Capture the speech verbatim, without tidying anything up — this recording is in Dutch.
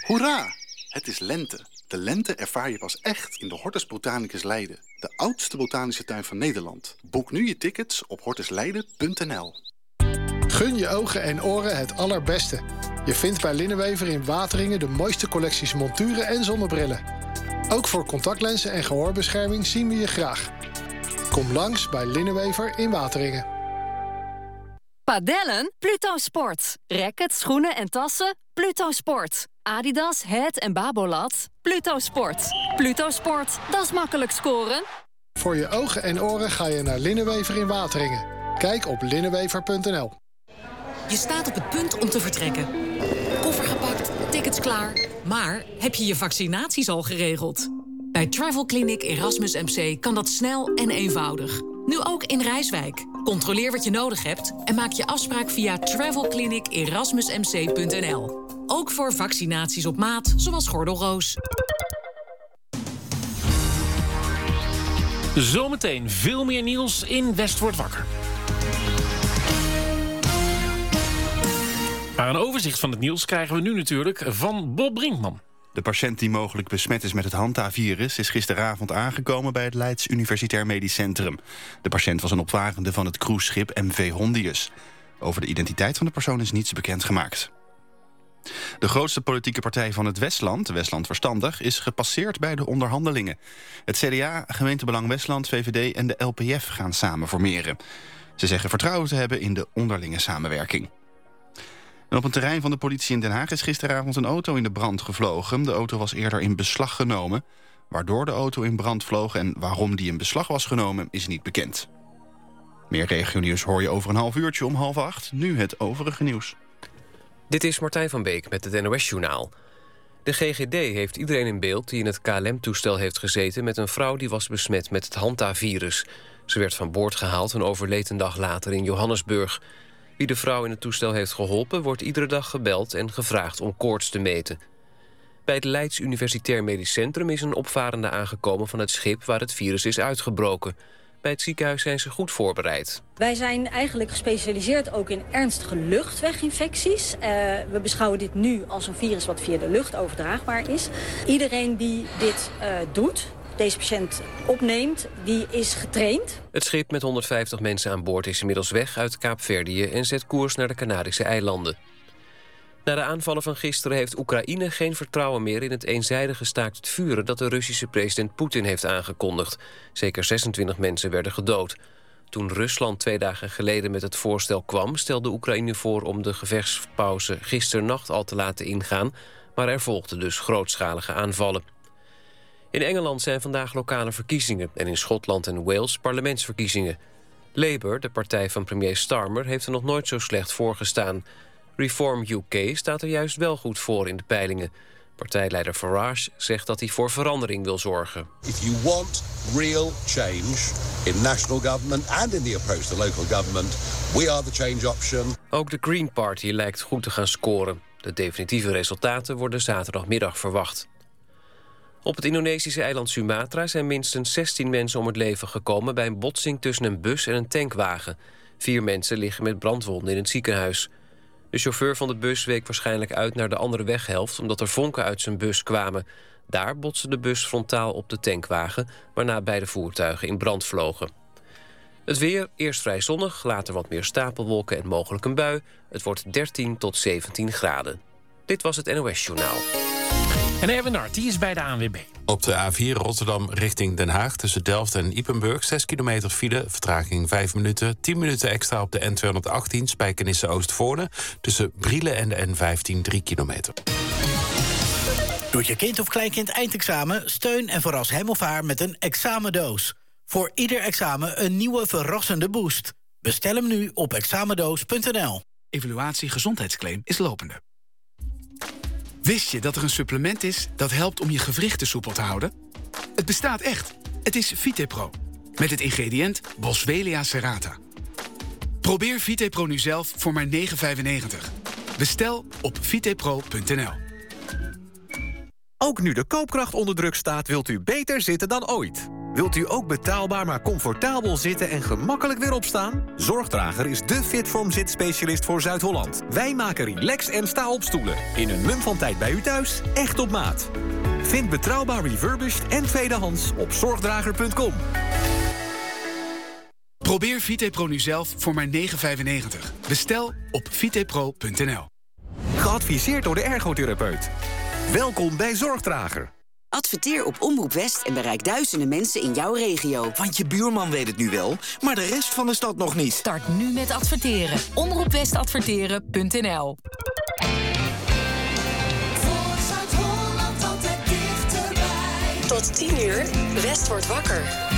Hoera! Het is lente. De lente ervaar je pas echt in de Hortus Botanicus Leiden. De oudste botanische tuin van Nederland. Boek nu je tickets op hortus leiden punt n l. Gun je ogen en oren het allerbeste. Je vindt bij Linnenwever in Wateringen de mooiste collecties monturen en zonnebrillen. Ook voor contactlenzen en gehoorbescherming zien we je graag. Kom langs bij Linnenwever in Wateringen. Padellen? Pluto Sport. Rackets, schoenen en tassen? Pluto Sport. Adidas, Het en Babolat? Pluto Sport. Pluto Sport, dat is makkelijk scoren. Voor je ogen en oren ga je naar Linnenwever in Wateringen. Kijk op linnenwever punt n l. Je staat op het punt om te vertrekken. Koffer gepakt, tickets klaar. Maar heb je je vaccinaties al geregeld? Bij Travel Clinic Erasmus M C kan dat snel en eenvoudig. Nu ook in Rijswijk. Controleer wat je nodig hebt en maak je afspraak via travel clinic erasmus m c punt n l. Ook voor vaccinaties op maat, zoals gordelroos. Zometeen veel meer nieuws in West wordt wakker. Maar een overzicht van het nieuws krijgen we nu natuurlijk van Bob Brinkman. De patiënt die mogelijk besmet is met het Hanta-virus is gisteravond aangekomen bij het Leids Universitair Medisch Centrum. De patiënt was een opvarende van het cruiseschip M V Hondius. Over de identiteit van de persoon is niets bekendgemaakt. De grootste politieke partij van het Westland, Westland Verstandig, is gepasseerd bij de onderhandelingen. Het C D A, Gemeentebelang Westland, V V D en de L P F gaan samen formeren. Ze zeggen vertrouwen te hebben in de onderlinge samenwerking. En op een terrein van de politie in Den Haag is gisteravond een auto in de brand gevlogen. De auto was eerder in beslag genomen. Waardoor de auto in brand vloog en waarom die in beslag was genomen is niet bekend. Meer regionieuws hoor je over een half uurtje om half acht. Nu het overige nieuws. Dit is Martijn van Beek met het N O S-journaal. De G G D heeft iedereen in beeld die in het K L M-toestel heeft gezeten met een vrouw die was besmet met het Hanta-virus. Ze werd van boord gehaald en overleed een dag later in Johannesburg. Wie de vrouw in het toestel heeft geholpen wordt iedere dag gebeld en gevraagd om koorts te meten. Bij het Leids Universitair Medisch Centrum is een opvarende aangekomen van het schip waar het virus is uitgebroken. Bij het ziekenhuis zijn ze goed voorbereid. Wij zijn eigenlijk gespecialiseerd ook in ernstige luchtweginfecties. Uh, we beschouwen dit nu als een virus wat via de lucht overdraagbaar is. Iedereen die dit uh, doet, deze patiënt opneemt, die is getraind. Het schip met honderdvijftig mensen aan boord is inmiddels weg uit Kaapverdië en zet koers naar de Canarische eilanden. Na de aanvallen van gisteren heeft Oekraïne geen vertrouwen meer in het eenzijdige staakt het vuren dat de Russische president Poetin heeft aangekondigd. Zeker zesentwintig mensen werden gedood. Toen Rusland twee dagen geleden met het voorstel kwam, stelde Oekraïne voor om de gevechtspauze gisternacht al te laten ingaan, maar er volgden dus grootschalige aanvallen. In Engeland zijn vandaag lokale verkiezingen en in Schotland en Wales parlementsverkiezingen. Labour, de partij van premier Starmer, heeft er nog nooit zo slecht voor gestaan. Reform U K staat er juist wel goed voor in de peilingen. Partijleider Farage zegt dat hij voor verandering wil zorgen. If you want real change in national government and in the approach to local government, we are the change option. Ook de Green Party lijkt goed te gaan scoren. De definitieve resultaten worden zaterdagmiddag verwacht. Op het Indonesische eiland Sumatra zijn minstens zestien mensen om het leven gekomen bij een botsing tussen een bus en een tankwagen. Vier mensen liggen met brandwonden in het ziekenhuis. De chauffeur van de bus week waarschijnlijk uit naar de andere weghelft omdat er vonken uit zijn bus kwamen. Daar botste de bus frontaal op de tankwagen, waarna beide voertuigen in brand vlogen. Het weer, eerst vrij zonnig, later wat meer stapelwolken en mogelijk een bui. Het wordt dertien tot zeventien graden. Dit was het N O S-journaal. En Erwin Hart, die is bij de A N W B. Op de A vier Rotterdam richting Den Haag tussen Delft en Ypenburg zes kilometer file, vertraging vijf minuten. tien minuten extra op de N tweehonderdachttien Spijkenisse-Oostvoorne tussen Brielen en de N vijftien drie kilometer. Doet je kind of kleinkind eindexamen? Steun en verras hem of haar met een examendoos. Voor ieder examen een nieuwe verrassende boost. Bestel hem nu op examendoos punt n l. Evaluatie gezondheidsclaim is lopende. Wist je dat er een supplement is dat helpt om je gewrichten soepel te houden? Het bestaat echt. Het is Vitepro. Met het ingrediënt Boswellia serrata. Probeer Vitepro nu zelf voor maar negen vijfennegentig. Bestel op vitepro punt n l. Ook nu de koopkracht onder druk staat, wilt u beter zitten dan ooit. Wilt u ook betaalbaar maar comfortabel zitten en gemakkelijk weer opstaan? Zorgdrager is de Fitform zitspecialist voor Zuid-Holland. Wij maken relax- en sta-opstoelen. In een mum van tijd bij u thuis, echt op maat. Vind betrouwbaar refurbished en tweedehands op zorgdrager punt com. Probeer VitePro nu zelf voor maar negen vijfennegentig. Bestel op vitepro punt n l. Geadviseerd door de ergotherapeut. Welkom bij Zorgdrager. Adverteer op Omroep West en bereik duizenden mensen in jouw regio. Want je buurman weet het nu wel, maar de rest van de stad nog niet. Start nu met adverteren. omroep west adverteren punt n l. Tot tien uur, West wordt wakker.